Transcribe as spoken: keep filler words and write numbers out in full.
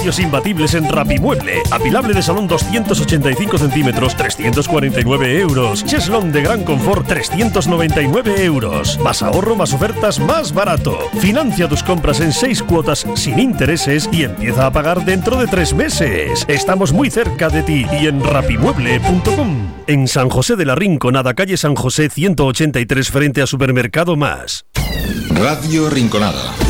Precios imbatibles en Rapimueble. Apilable de salón doscientos ochenta y cinco centímetros, trescientos cuarenta y nueve euros. Cheslón de gran confort, trescientos noventa y nueve euros. Más ahorro, más ofertas, más barato. Financia tus compras en seis cuotas sin intereses y empieza a pagar dentro de tres meses. Estamos muy cerca de ti y en rapimueble punto com. En San José de la Rinconada, calle San José ciento ochenta y tres, frente a Supermercado Más. Radio Rinconada.